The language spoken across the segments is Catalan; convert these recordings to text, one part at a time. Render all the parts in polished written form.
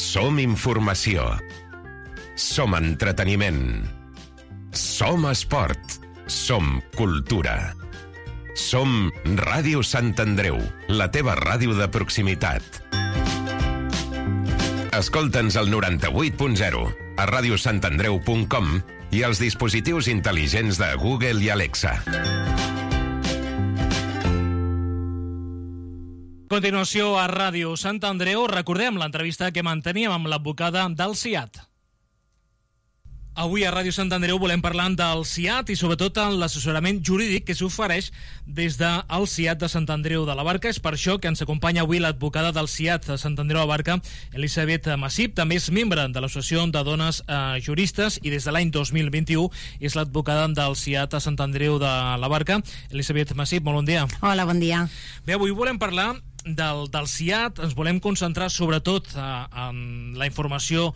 Som informació. Som entreteniment. Som esport. Som cultura. Som Ràdio Sant Andreu, la teva ràdio de proximitat. Escolta'ns al 98.0, a radiosantandreu.com i als dispositius intel·ligents de Google i Alexa. A continuació, a Ràdio Sant Andreu, recordem l'entrevista que manteníem amb l'advocada del SIAT. Avui a Ràdio Sant Andreu volem parlar del SIAT i sobretot l'assessorament jurídic que s'ofereix des del SIAT de Sant Andreu de la Barca. És per això que ens acompanya avui l'advocada del SIAT de Sant Andreu de la Barca, Elisabet Massip. També és membre de l'Associació de Dones Juristes i des de l'any 2021 és l'advocada del SIAT de Sant Andreu de la Barca. Elisabet Massip, molt bon dia. Hola, bon dia. Bé, avui volem parlar del SIAT, ens volem concentrar sobretot en la informació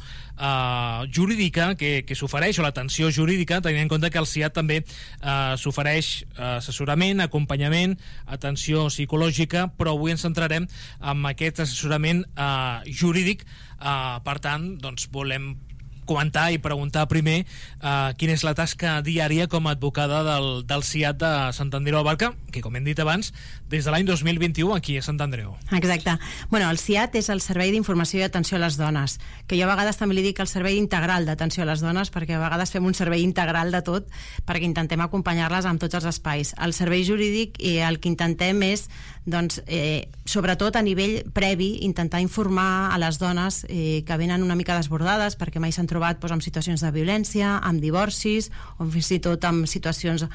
jurídica que s'ofereix, o l'atenció jurídica, tenint en compte que el SIAT també s'ofereix assessorament, acompanyament, atenció psicològica, però avui ens centrarem en aquest assessorament jurídic. Per tant, doncs volem comentar i preguntar primer quina és la tasca diària com a advocada del SIAT de Sant Andreu de la Barca, que, com hem dit abans, des de l'any 2021 aquí a Sant Andreu. Exacte. Bueno, el SIAT és el Servei d'Informació i Atenció a les Dones, que jo a vegades també li dic el Servei Integral d'Atenció a les Dones, perquè a vegades fem un servei integral de tot, perquè intentem acompanyar-les en tots els espais. El servei jurídic, el que intentem és, doncs, sobretot a nivell previ, intentar informar a les dones que venen una mica desbordades, perquè mai s'han trobat amb situacions de violència, amb divorcis, o fins i tot amb situacions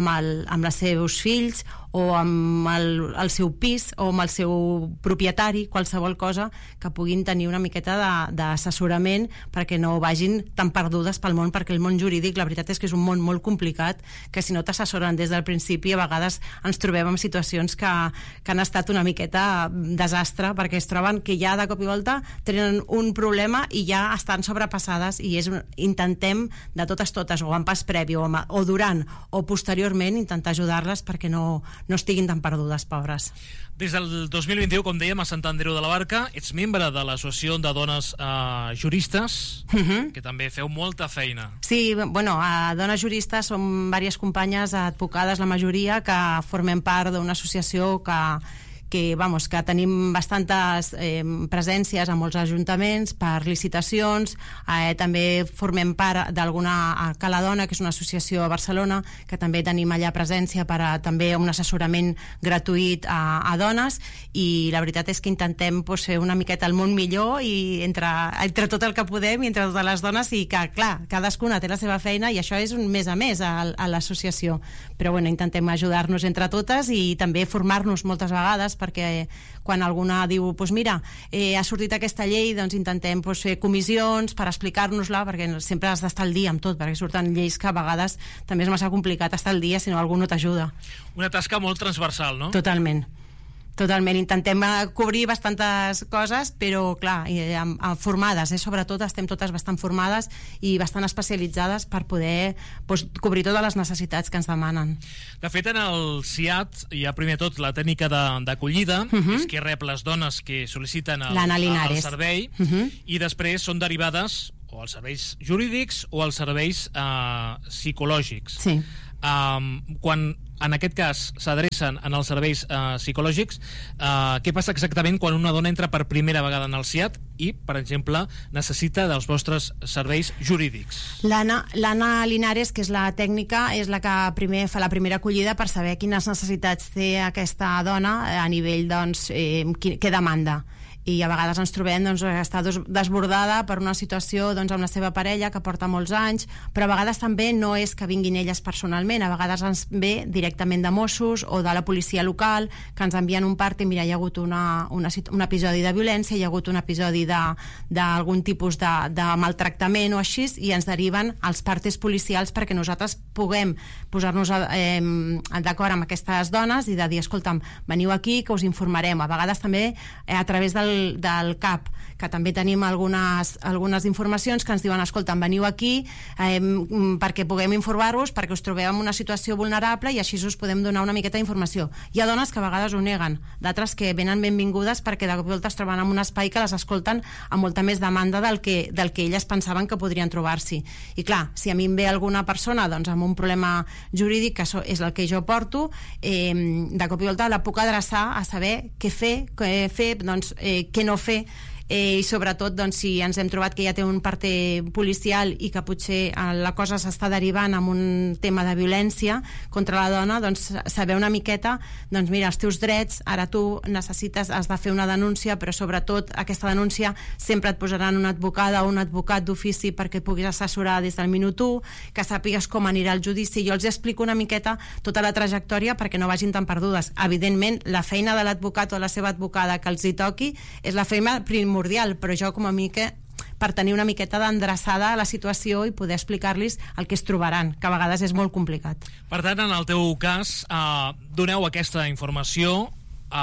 amb els seus fills, o amb el seu pis, o amb el seu propietari, qualsevol cosa que puguin tenir una miqueta d'assessorament perquè no vagin tan perdudes pel món, perquè el món jurídic, la veritat és que és un món molt complicat, que si no t'assessoren des del principi, a vegades ens trobem en situacions que han estat una miqueta desastre, perquè es troben que ja de cop i volta tenen un problema i ja estan sobrepassades, i intentem de totes, o en pas previ, o durant, o posteriorment, intentar ajudar-les perquè no estiguin tan perdudes, pobres. Des del 2021, com dèiem, a Sant Andreu de la Barca, ets membre de l'Associació de Dones Juristes, que també feu molta feina. Sí, bueno, a Dones Juristes som diverses companyes advocades, la majoria, que formem part d'una associació que tenim bastantes presències a molts ajuntaments per licitacions. També formem part d'alguna Cala Dona, que és una associació a Barcelona, que també tenim allà presència per també un assessorament gratuït a dones, i la veritat és que intentem fer una miqueta el món millor, i entre tot el que podem, i entre totes les dones, i que, clar, cadascuna té la seva feina, i això és un més a més a l'associació. Però bueno, intentem ajudar-nos entre totes i també formar-nos moltes vegades, perquè quan alguna diu, doncs mira, ha sortit aquesta llei, doncs intentem fer comissions per explicar-nos-la, perquè sempre has d'estar al dia amb tot, perquè surten lleis que a vegades també és massa complicat estar al dia si no algú no t'ajuda. Una tasca molt transversal, no? Totalment. Intentem cobrir bastantes coses, però clar, formades, sobretot estem totes bastant formades i bastant especialitzades per poder cobrir totes les necessitats que ens demanen. De fet, en el SIAT hi ha primer tot la tècnica d'acollida, que és que rep les dones que sol·liciten el servei, i després són derivades o als serveis jurídics o als serveis psicològics. Sí. Quan en aquest cas s'adrecen en els serveis psicològics, què passa exactament quan una dona entra per primera vegada en el SIAT i, per exemple, necessita dels vostres serveis jurídics? L'Anna Linares, que és la tècnica, és la que primer fa la primera acollida per saber quines necessitats té aquesta dona a nivell, doncs, què demanda. I a vegades ens trobem està desbordada per una situació amb la seva parella que porta molts anys, però a vegades també no és que vinguin elles personalment, a vegades ens ve directament de Mossos o de la policia local, que ens envien un part i mira, hi ha hagut un episodi de violència, hi ha hagut un episodi d'algun tipus de maltractament o així, i ens deriven als partes policials perquè nosaltres puguem posar-nos d'acord amb aquestes dones i de dir, escolta'm, veniu aquí que us informarem. A vegades també a través del CAP, que també tenim algunes informacions que ens diuen, escolta, veniu aquí perquè puguem informar-vos, perquè us trobeu en una situació vulnerable i així us podem donar una miqueta d'informació. Hi ha dones que a vegades ho neguen, d'altres que venen benvingudes perquè de cop i volta es troben en un espai que les escolten amb molta més demanda del que elles pensaven que podrien trobar-s'hi. I clar, si a mi em ve alguna persona doncs, amb un problema jurídic, que és el que jo porto, de cop i volta la puc adreçar a saber què fer, doncs, què no fer, i sobretot doncs, si ens hem trobat que ja té un parter policial i que potser la cosa s'està derivant en un tema de violència contra la dona, doncs saber una miqueta, doncs mira, els teus drets, ara tu has de fer una denúncia, però sobretot aquesta denúncia sempre et posaran una advocada o un advocat d'ofici perquè et puguis assessorar des del minut 1, que sàpigues com anirà el judici. Jo els explico una miqueta tota la trajectòria perquè no vagin tan perdudes. Evidentment, la feina de l'advocat o la seva advocada que els hi toqui és la feina primordial, però jo com a mica per tenir una miqueta d'endreçada a la situació i poder explicar-los el que es trobaran, que a vegades és molt complicat. Per tant, en el teu cas, doneu aquesta informació.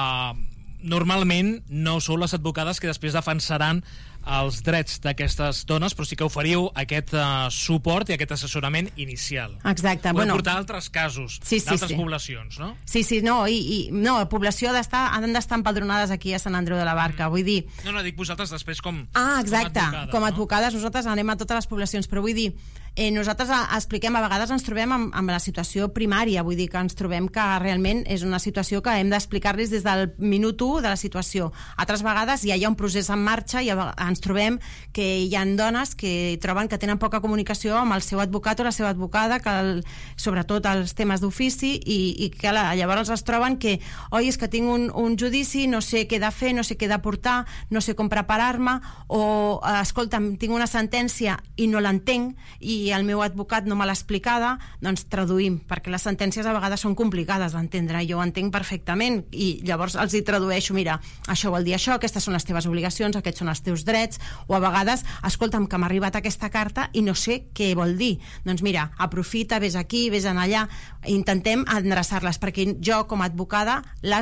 Normalment no sou les advocades que després defensaran els drets d'aquestes dones, però sí que oferiu aquest suport i aquest assessorament inicial. Exacte. Podeu portar altres casos d'altres poblacions, no? Sí, no, no, la població han d'estar empadronades aquí a Sant Andreu de la Barca, vull dir... No, dic vosaltres després com exacte, com a advocades, no? Nosaltres anem a totes les poblacions, però vull dir, nosaltres expliquem, a vegades ens trobem amb la situació primària, vull dir que ens trobem que realment és una situació que hem d'explicar-los des del minut 1 de la situació. Altres vegades ja hi ha un procés en marxa i ens trobem que hi ha dones que troben que tenen poca comunicació amb el seu advocat o la seva advocada, sobretot els temes d'ofici, i que llavors es troben que, oi, és que tinc un judici, no sé què he de fer, no sé què he de portar, no sé com preparar-me, o, escolta'm, tinc una sentència i no l'entenc, i el meu advocat no me l'ha explicada, doncs traduïm, perquè les sentències a vegades són complicades d'entendre, jo ho entenc perfectament, i llavors els hi tradueixo, mira, això vol dir això, aquestes són les teves obligacions, aquests són els teus drets, o a vegades, escolta'm, que m'ha arribat aquesta carta i no sé què vol dir. Doncs mira, aprofita, vés aquí, vés allà, intentem endreçar-les, perquè jo com a advocada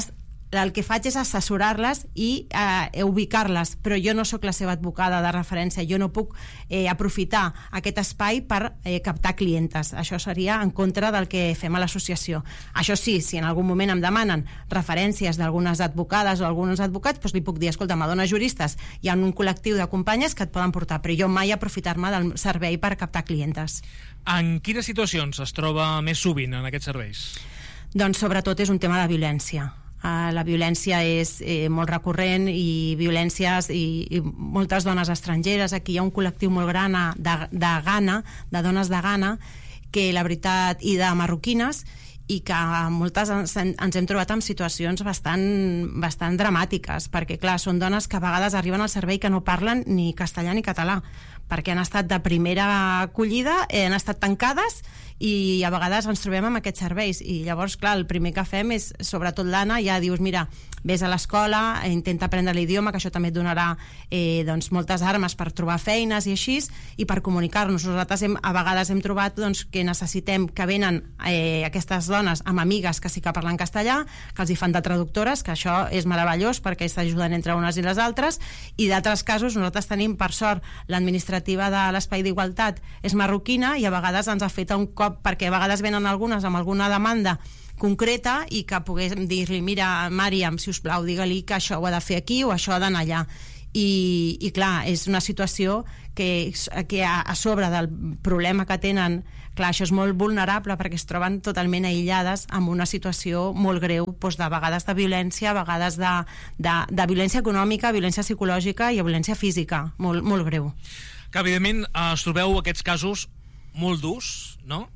el que faig és assessorar-les i ubicar-les, però jo no sóc la seva advocada de referència, jo no puc aprofitar aquest espai per captar clientes. Això seria en contra del que fem a l'associació. Això sí, si en algun moment em demanen referències d'algunes advocades o alguns advocats, doncs li puc dir, escolta, dones juristes, hi ha un col·lectiu de companyes que et poden portar, però jo mai aprofitar-me del servei per captar clientes. En quines situacions es troba més sovint en aquests serveis? Doncs sobretot és un tema de violència. La violència és molt recurrent i violències i moltes dones estrangeres. Aquí hi ha un col·lectiu molt gran de Ghana, de dones de Ghana, que la veritat, i de marroquines, i que moltes ens hem trobat en situacions bastant dramàtiques, perquè clar, són dones que a vegades arriben al servei que no parlen ni castellà ni català, perquè han estat de primera acollida, han estat tancades i a vegades ens trobem amb aquests serveis, i llavors clar, el primer que fem és, sobretot l'Anna, ja dius, mira, vés a l'escola, intenta aprendre l'idioma, que això també et donarà doncs, moltes armes per trobar feines i així, i per comunicar-nos. Nosaltres a vegades hem trobat doncs, que necessitem que venen aquestes dones amb amigues que sí que parlen castellà, que els hi fan de traductores, que això és meravellós perquè s'ajuden entre unes i les altres, i d'altres casos nosaltres tenim, per sort, l'administrativa de l'Espai d'Igualtat és marroquina, i a vegades ens ha fet un cop, perquè a vegades venen algunes amb alguna demanda concreta i que poguéssim dir-li, mira, Màriam, si us plau, digue-li que això ho ha de fer aquí o això ha d'anar allà. I clar, és una situació que a sobre del problema que tenen, clar, això és molt vulnerable perquè es troben totalment aïllades amb una situació molt greu, doncs de vegades de violència, a vegades de violència econòmica, violència psicològica i violència física, molt, molt greu. Que evidentment es trobeu aquests casos molt durs, no?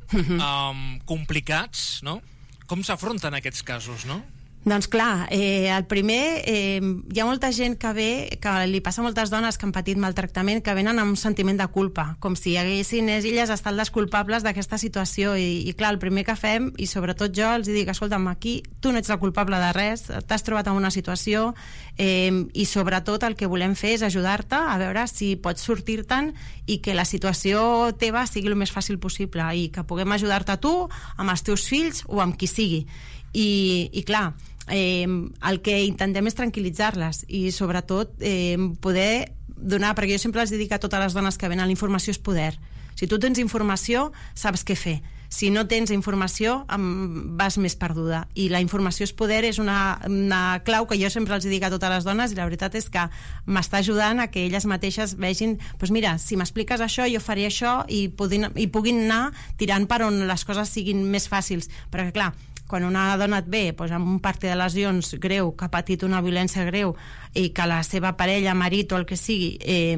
Complicats, no? Com s'afronten aquests casos, no? Doncs clar, el primer, hi ha molta gent que ve, que li passa a moltes dones que han patit maltractament, que venen amb un sentiment de culpa, com si haguessin elles estat les culpables d'aquesta situació, i clar, el primer que fem, i sobretot jo els dic, escolta'm, aquí tu no ets la culpable de res, t'has trobat en una situació, i sobretot el que volem fer és ajudar-te a veure si pots sortir-te'n i que la situació teva sigui el més fàcil possible, i que puguem ajudar-te a tu, amb els teus fills o amb qui sigui. I clar, el que intentem és tranquil·litzar-les i sobretot poder donar, perquè jo sempre els dic a totes les dones que venen, la informació és poder. Si tu tens informació, saps què fer. Si no tens informació, vas més perduda. I la informació és poder és una clau que jo sempre els dic a totes les dones, i la veritat és que m'està ajudant a que elles mateixes vegin, doncs mira, si m'expliques això, jo faré això, i puguin anar tirant per on les coses siguin més fàcils. Perquè, clar, quan una dona et ve doncs, amb un parti de lesions greu, que ha patit una violència greu i que la seva parella, marit o el que sigui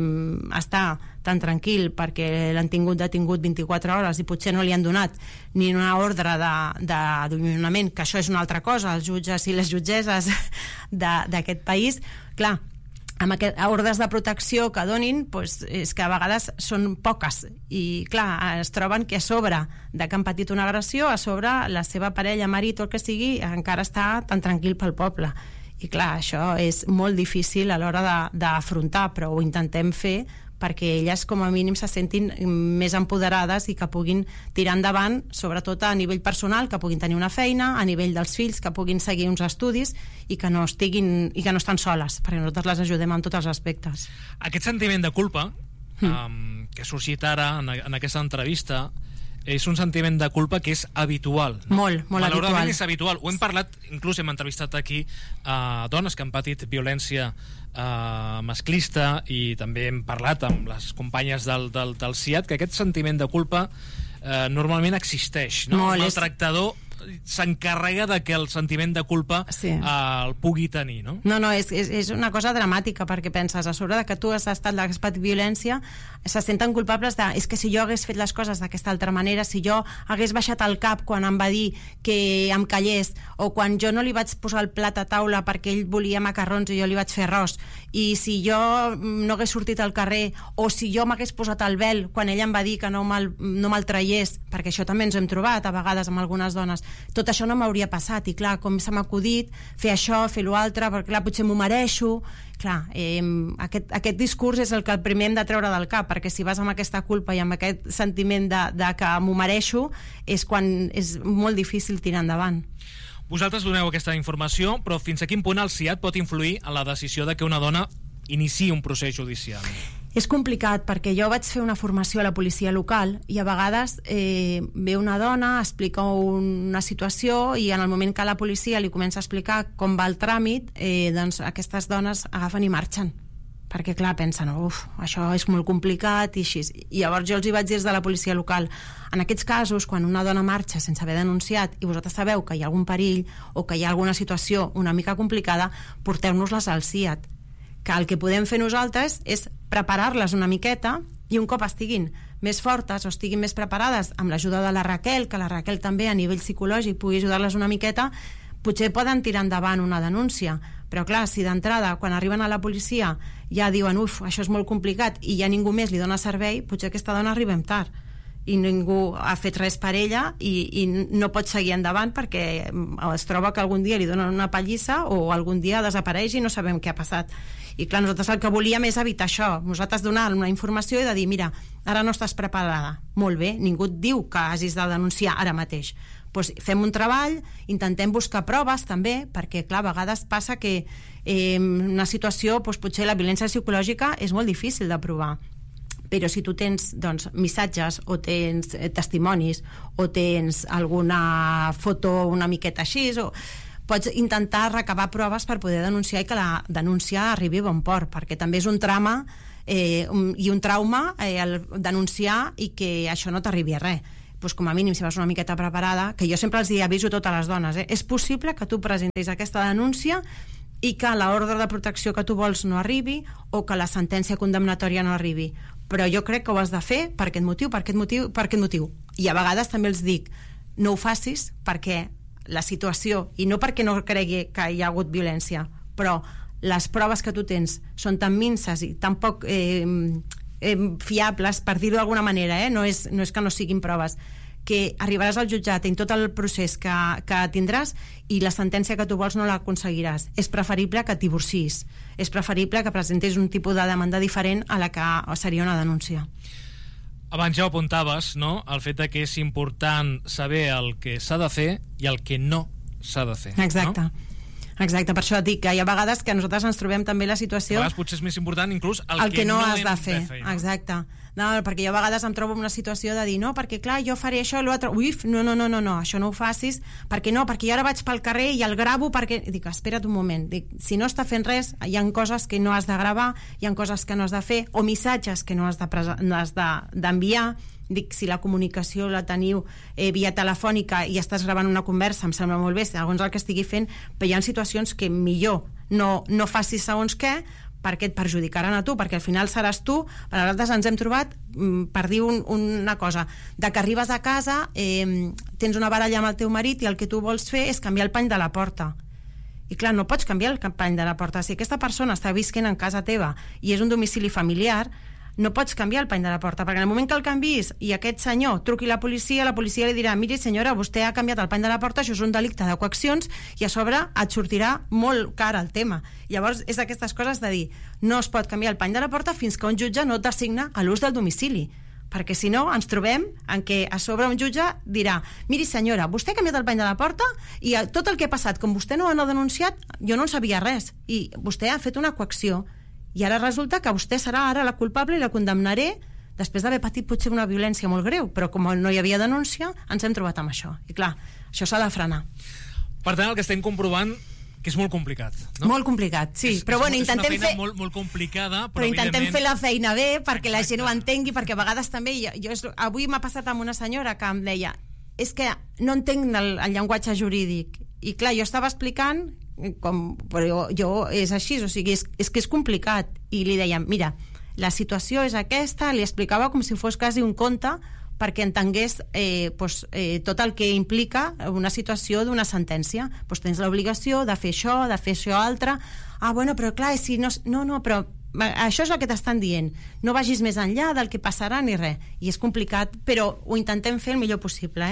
està tan tranquil perquè l'han tingut detingut 24 hores i potser no li han donat ni una ordre d'allunyament, que això és una altra cosa, els jutges i les jutgesses d'aquest país, clar, amb ordres de protecció que donin, doncs, és que a vegades són poques i clar, es troben que a sobre de que han patit una agressió, a sobre la seva parella, marit o el que sigui, encara està tan tranquil pel poble. I clar, això és molt difícil a l'hora d'afrontar, però ho intentem fer perquè elles com a mínim se sentin més empoderades i que puguin tirar endavant, sobretot a nivell personal, que puguin tenir una feina, a nivell dels fills, que puguin seguir uns estudis i que no estan soles, perquè nosaltres les ajudem en tots els aspectes. Aquest sentiment de culpa que ha sorgit ara en aquesta entrevista és un sentiment de culpa que és habitual, no? Molt Malauradament habitual. és habitual. Ho hem parlat, inclús hem entrevistat aquí dones que han patit violència masclista, i també hem parlat amb les companyes del CIAT que aquest sentiment de culpa normalment existeix, no? El maltractador s'encarrega de que el sentiment de culpa el pugui tenir, no? No, és una cosa dramàtica, perquè penses, a sobre de que tu has patit violència, se senten culpables és que si jo hagués fet les coses d'aquesta altra manera, si jo hagués baixat el cap quan em va dir que em callés, o quan jo no li vaig posar el plat a taula perquè ell volia macarrons i jo li vaig fer arròs, i si jo no hagués sortit al carrer, o si jo m'hagués posat el vel quan ell em va dir que no me'l traiés, perquè això també ens hem trobat a vegades amb algunes dones, tot això no m'hauria passat, i clar, com s'ha acudit fer això, fer l'altre, perquè clar, potser m'ho mereixo. Clar, aquest discurs és el que el primer hem de treure del cap, perquè si vas amb aquesta culpa i amb aquest sentiment de que m'ho mereixo, és quan és molt difícil tirar endavant. Vosaltres doneu aquesta informació, però fins a quin punt el CIAT pot influir en la decisió de que una dona iniciï un procés judicial? És complicat, perquè jo vaig fer una formació a la policia local i a vegades ve una dona, explica una situació, i en el moment que la policia li comença a explicar com va el tràmit, doncs aquestes dones agafen i marxen, perquè clar, pensen, això és molt complicat i així. I llavors jo els hi vaig dir des de la policia local, en aquests casos, quan una dona marxa sense haver denunciat i vosaltres sabeu que hi ha algun perill o que hi ha alguna situació una mica complicada, porteu-nos-les al CIAT, que el que podem fer nosaltres és preparar-les una miqueta, i un cop estiguin més fortes o estiguin més preparades amb l'ajuda de la Raquel, que la Raquel també a nivell psicològic pugui ajudar-les una miqueta, potser poden tirar endavant una denúncia. Però clar, si d'entrada quan arriben a la policia ja diuen això és molt complicat i ja ningú més li dona servei, potser aquesta dona arribem tard i ningú ha fet res per ella i no pot seguir endavant perquè es troba que algun dia li donen una pallissa o algun dia desapareix i no sabem què ha passat. I clar, nosaltres el que volíem és evitar això, nosaltres donar una informació i de dir, mira, ara no estàs preparada, molt bé, ningú et diu que hagis de denunciar ara mateix, doncs fem un treball, intentem buscar proves també, perquè clar, a vegades passa que una situació, doncs, potser la violència psicològica és molt difícil de provar, però si tu tens missatges o tens testimonis o tens alguna foto una miqueta així, pots intentar recabar proves per poder denunciar i que la denúncia arribi a bon port, perquè també és un trama i un trauma el denunciar i que això no t'arribi a res. Pues com a mínim, si vas una miqueta preparada, que jo sempre els aviso a totes les dones, és possible que tu presentis aquesta denúncia i que l'ordre de protecció que tu vols no arribi o que la sentència condemnatòria no arribi, però jo crec que ho has de fer per aquest motiu. I a vegades també els dic, no ho facis perquè la situació, i no perquè no cregui que hi ha hagut violència, però les proves que tu tens són tan minces i tan poc fiables, per dir-ho d'alguna manera, no és que no siguin proves, que arribaràs al jutjat en tot el procés que tindràs i la sentència que tu vols no l'aconseguiràs. És preferible que et divorcis, és preferible que presentis un tipus de demanda diferent a la que seria una denúncia. Abans ja ho apuntaves, no?, el fet que és important saber el que s'ha de fer i el que no s'ha de fer. Exacte. No? Exacte, per això dic que hi ha vegades que nosaltres ens trobem també la situació... A vegades potser és més important inclús el que no has de fer. No? Exacte. No, perquè jo a vegades em trobo en una situació de dir no, perquè clar, jo faré això i l'altre, no, això no ho facis, perquè jo ara vaig pel carrer i el gravo perquè... Dic, espera't un moment, dic, si no està fent res, hi ha coses que no has de gravar, hi ha coses que no has de fer, o missatges que no has d'enviar. Dic, si la comunicació la teniu via telefònica i estàs gravant una conversa, em sembla molt bé, segons el que estigui fent, però hi ha situacions que millor no facis segons què, perquè et perjudicaran a tu, perquè al final seràs tu. Per nosaltres ens hem trobat, per dir una cosa, de que arribes a casa, tens una baralla amb el teu marit i el que tu vols fer és canviar el pany de la porta. I clar, no pots canviar el pany de la porta. Si aquesta persona està visquent en casa teva i és un domicili familiar, no pots canviar el pany de la porta, perquè en el moment que el canvis i aquest senyor truqui a la policia li dirà, miri senyora, vostè ha canviat el pany de la porta, això és un delicte de coaccions i a sobre et sortirà molt car el tema. Llavors és aquestes coses de dir, no es pot canviar el pany de la porta fins que un jutge no et designa a l'ús del domicili, perquè si no ens trobem en què a sobre un jutge dirà, miri senyora, vostè ha canviat el pany de la porta i tot el que ha passat, com vostè no ho ha denunciat, jo no en sabia res i vostè ha fet una coacció. I ara resulta que vostè serà ara la culpable i la condemnaré després d'haver patit potser una violència molt greu, però com no hi havia denúncia, ens hem trobat amb això. I clar, això s'ha de frenar. Per tant, el que estem comprovant que és molt complicat, no? Molt complicat, sí. Però bueno, intentem fer... És una feina molt complicada, però intentem fer la feina bé perquè la gent ho entengui, perquè a vegades també... Avui m'ha passat amb una senyora que em deia és que no entenc el llenguatge jurídic. I clar, jo estava explicant però jo és així, o sigui, és que és complicat, i li dèiem, mira, la situació és aquesta, li explicava com si fos quasi un conte perquè entengués tot el que implica una situació d'una sentència. Tens l'obligació de fer això altre. Bueno, però clar, si no, però això és el que t'estan dient, no vagis més enllà del que passarà ni res, i és complicat, però ho intentem fer el millor possible,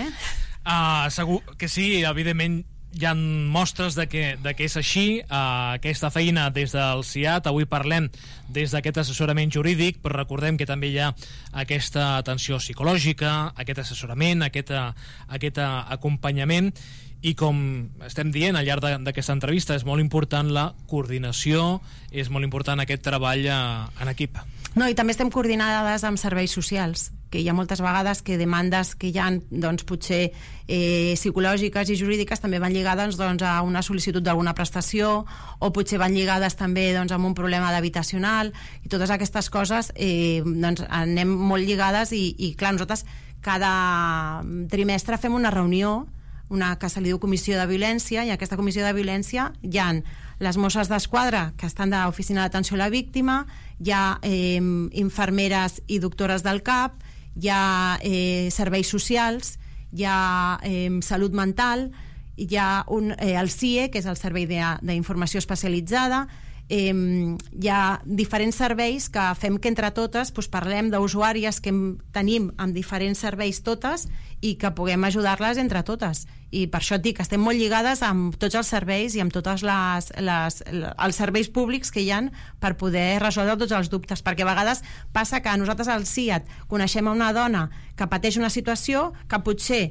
segur que sí, evidentment hi ha mostres de que és així. Aquesta feina des del CIAT, avui parlem des d'aquest assessorament jurídic, però recordem que també hi ha aquesta atenció psicològica, aquest assessorament, aquest acompanyament, i com estem dient al llarg d'aquesta entrevista, és molt important la coordinació, és molt important aquest treball en equip. No, i també estem coordinades amb serveis socials, que hi ha moltes vegades que demandes que hi ha, doncs, potser psicològiques i jurídiques també van lligades a una sol·licitud d'alguna prestació, o potser van lligades també amb un problema d'habitacional, i totes aquestes coses anem molt lligades, i clar, nosaltres cada trimestre fem una reunió, que se li diu comissió de violència, i en aquesta comissió de violència hi ha les Mosses d'Esquadra, que estan de l'oficina d'atenció a la víctima, hi ha infermeres i doctores del CAP, hi ha serveis socials, hi ha salut mental, hi ha el CIE, que és el Servei d'Informació Especialitzada. Hi ha diferents serveis que fem que entre totes parlem d'usuàries que tenim amb diferents serveis totes i que puguem ajudar-les entre totes, i per això et dic que estem molt lligades amb tots els serveis i amb tots els serveis públics que hi ha per poder resoldre tots els dubtes, perquè a vegades passa que nosaltres al CIAT coneixem una dona que pateix una situació que potser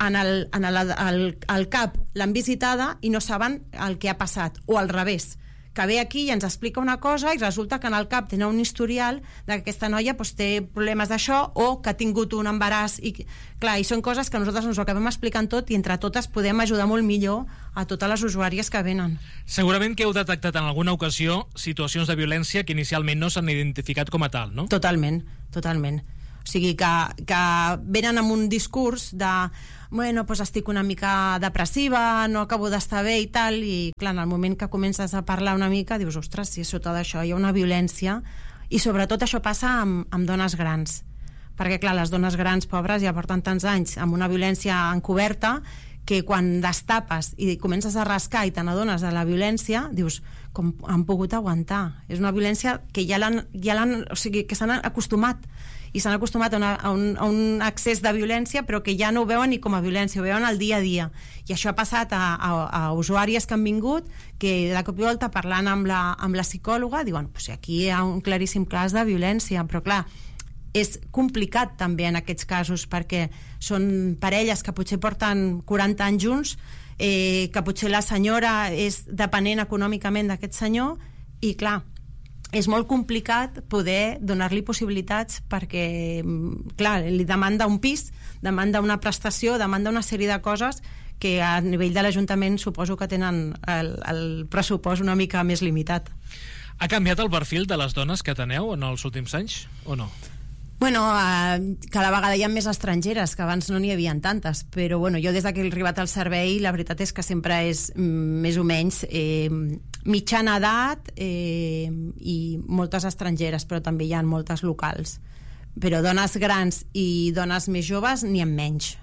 al CAP l'han visitada i no saben el que ha passat, o al revés, que ve aquí i ens explica una cosa i resulta que en el CAP tenen un historial que aquesta noia té problemes d'això, o que ha tingut un embaràs, i clar, i són coses que nosaltres ens ho acabem explicant tot, i entre totes podem ajudar molt millor a totes les usuàries que venen. Segurament que heu detectat en alguna ocasió situacions de violència que inicialment no s'han identificat com a tal, no? Totalment. O sigui, que venen amb un discurs de estic una mica depressiva, no acabo d'estar bé i tal, i clar, en el moment que comences a parlar una mica dius, ostres, si sota d'això hi ha una violència, i sobretot això passa amb dones grans, perquè clar, les dones grans pobres ja porten tants anys amb una violència encoberta que quan destapes i comences a rascar i te n'adones de la violència, dius, com han pogut aguantar? És una violència que o sigui, que s'han acostumat, i s'han acostumat a un excés de violència, però que ja no ho veuen ni com a violència, ho veuen al dia a dia. I això ha passat a usuàries que han vingut, que de cop i volta parlant amb la psicòloga diuen, aquí hi ha un claríssim cas de violència, però clar, és complicat també en aquests casos, perquè són parelles que potser porten 40 anys junts, que potser la senyora és dependent econòmicament d'aquest senyor, i clar, és molt complicat poder donar-li possibilitats, perquè clar, li demanda un pis, demanda una prestació, demanda una sèrie de coses que a nivell de l'Ajuntament suposo que tenen el pressupost una mica més limitat. Ha canviat el perfil de les dones que ateneu en els últims anys, o no? Bueno, cada vegada hi ha més estrangeres, que abans no n'hi havia tantes, però bueno, jo des que he arribat al servei, la veritat és que sempre és més o menys mitjana edat i moltes estrangeres, però també hi ha moltes locals. Però dones grans i dones més joves n'hi ha menys,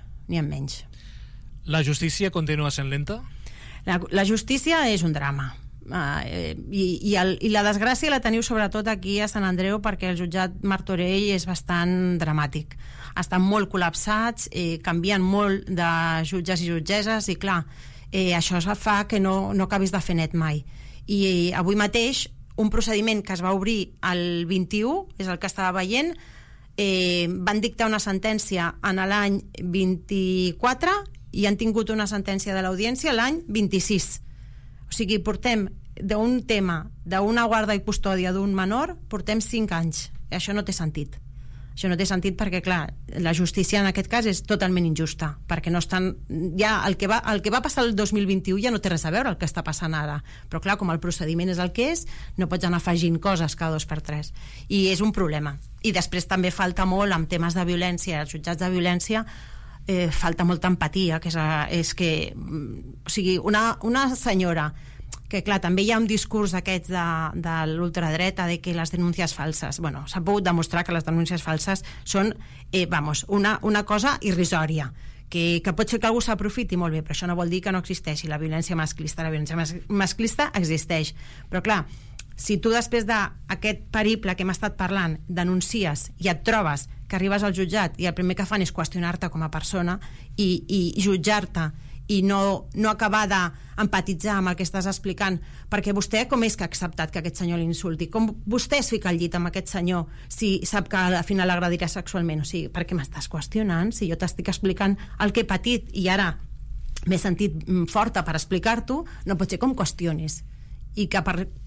La justícia continua sent lenta? La justícia és un drama. I la desgràcia la teniu sobretot aquí a Sant Andreu, perquè el jutjat Martorell és bastant dramàtic, estan molt col·lapsats, canvien molt de jutges i jutgesses, i clar, això fa que no acabis de fer net mai. I avui mateix un procediment que es va obrir el 21, és el que estava veient, van dictar una sentència en l'any 24 i han tingut una sentència de l'audiència l'any 26. O sigui, portem d'un tema d'una guarda i custòdia d'un menor, portem 5 anys. I això no té sentit. Això no té sentit perquè, clar, la justícia en aquest cas és totalment injusta, perquè no estan... Ja el que va passar el 2021 ja no té res a veure el que està passant ara. Però, clar, com el procediment és el que és, no pots anar afegint coses cada 2 per 3. I és un problema. I després també falta molt amb temes de violència, els jutjats de violència, falta molta empatia, que és que o sigui, una senyora que clar, també hi ha un discurs d'aquests de l'ultradreta de que les denúncies falses, bueno, s'ha pogut demostrar que les denúncies falses són una cosa irrisòria, que pot ser que algú s'aprofiti, molt bé, però això no vol dir que no existeixi la violència masclista. La violència masclista existeix, però clar, si tu després d'aquest periple que hem estat parlant denuncies i et trobes que arribes al jutjat i el primer que fan és qüestionar-te com a persona i jutjar-te i no acabar d'empatitzar amb el que estàs explicant, perquè vostè com és que ha acceptat que aquest senyor l'insulti? Com vostè es fica al llit amb aquest senyor si sap que al final l'agredirà sexualment? O sigui, per què m'estàs qüestionant? Si jo t'estic explicant el que he patit i ara m'he sentit forta per explicar-t'ho, no pot ser com qüestionis. I que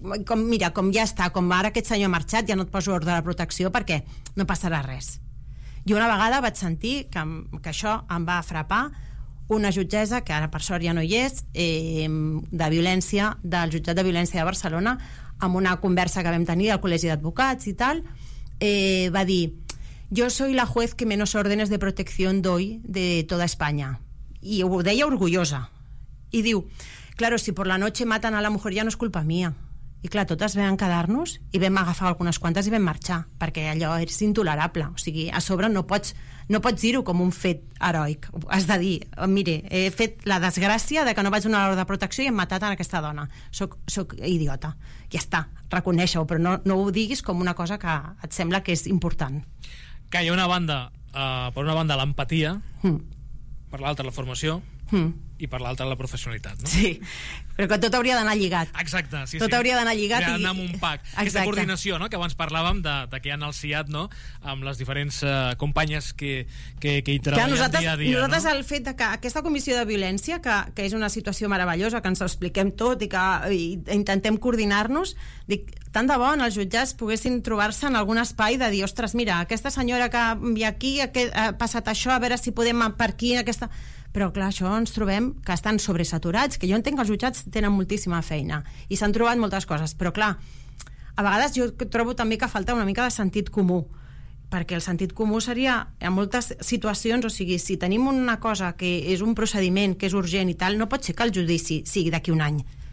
com ja està, com ara aquest senyor ha marxat, ja no et poso ordre de protecció perquè no passarà res. Jo una vegada vaig sentir que això em va frapar una jutgessa, que ara per sort ja no hi és, de violència, del jutjat de violència de Barcelona, amb una conversa que vam tenir al Col·legi d'Advocats i tal, va dir: yo soy la juez que menos órdenes de protección doy de toda España. I ho deia orgullosa. I diu: claro, si por la noche matan a la mujer ya no es culpa mía. I clar, totes vam quedar-nos i vam agafar algunes quantes i vam marxar, perquè allò és intolerable. O sigui, a sobre no pots dir-ho com un fet heroic. Has de dir: mire, he fet la desgràcia de que no vaig donar l'ordre de protecció i hem matat a aquesta dona. Soc idiota. Ja està, reconèixer-ho, però no ho diguis com una cosa que et sembla que és important. Que hi ha una banda, per una banda l'empatia, per l'altra la formació, i per l'altra la professionalitat, no? Sí, però que tot hauria d'anar lligat. Exacte, sí. Tot hauria d'anar lligat i anar amb un pack. Aquesta Exacte. coordinació, no?, que abans parlàvem de que hi ha el CIAT, no?, amb les diferents companyes que hi treballen dia a dia. Nosaltres el fet de que aquesta comissió de violència, que és una situació meravellosa, que ens ho expliquem tot i que intentem coordinar-nos, dic, tant de bo en els jutjats poguessin trobar-se en algun espai de dir: ostres, mira, aquesta senyora que hi ha aquí ha passat això, a veure si podem per aquí aquesta... Però clar, això ens trobem que estan sobresaturats, que jo entenc que els jutjats tenen moltíssima feina i s'han trobat moltes coses, però clar, a vegades jo trobo també que falta una mica de sentit comú, perquè el sentit comú seria, en moltes situacions, o sigui, si tenim una cosa que és un procediment que és urgent i tal, no pot ser que el judici sigui d'aquí un any.